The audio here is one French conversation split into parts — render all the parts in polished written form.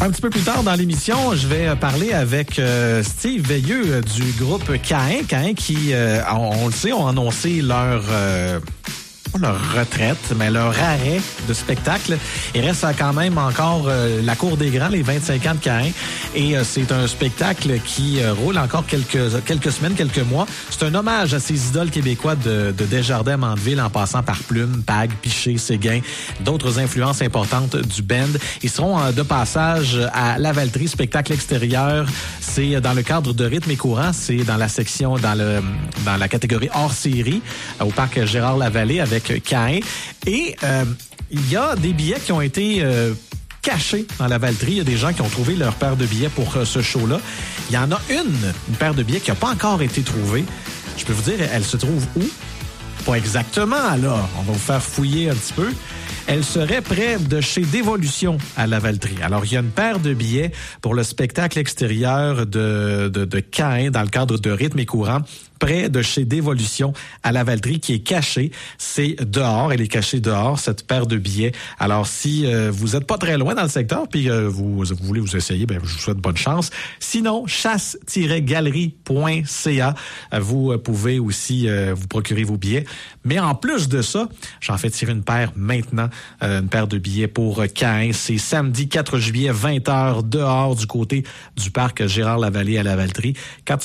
Un petit peu plus tard dans l'émission, je vais parler avec Steve Veilleux du groupe Caïn. Caïn qui, on le sait, ont annoncé leur retraite, mais leur arrêt de spectacle. Il reste quand même encore la Cour des Grands, les 25 ans de Caïn. Et c'est un spectacle qui roule encore quelques semaines, quelques mois. C'est un hommage à ces idoles québécois de Desjardins à Mandeville, en passant par Plume, Pag, Piché, Séguin, d'autres influences importantes du band. Ils seront de passage à Lavaltrie, spectacle extérieur. C'est dans le cadre de Rythme et Courant. C'est dans la section, dans la catégorie hors série, au parc Gérard-Lavallée avec Caïn. Et il y a des billets qui ont été cachés dans la Lavaltrie. Il y a des gens qui ont trouvé leur paire de billets pour ce show-là. Il y en a une paire de billets qui n'a pas encore été trouvée. Je peux vous dire, elle se trouve où? Pas exactement, là. On va vous faire fouiller un petit peu. Elle serait près de chez Dévolution à Lavaltrie. Alors, il y a une paire de billets pour le spectacle extérieur de Caïn dans le cadre de Rythme et Courant, près de chez Dévolution à Lavaltrie, qui est cachée. C'est dehors, elle est cachée dehors, cette paire de billets. Alors, si vous êtes pas très loin dans le secteur, puis vous voulez vous essayer, ben je vous souhaite bonne chance. Sinon, chasse-galerie.ca, vous pouvez aussi vous procurer vos billets. Mais en plus de ça, j'en fais tirer une paire maintenant, une paire de billets pour Caïn. C'est samedi 4 juillet, 20h, dehors du côté du parc Gérard-Lavallée à Lavaltrie.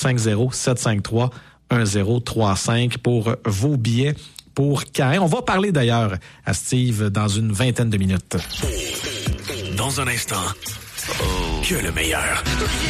450-753-1035 pour vos billets pour Caïn. On va parler d'ailleurs à Steve dans une vingtaine de minutes. Dans un instant, que le meilleur.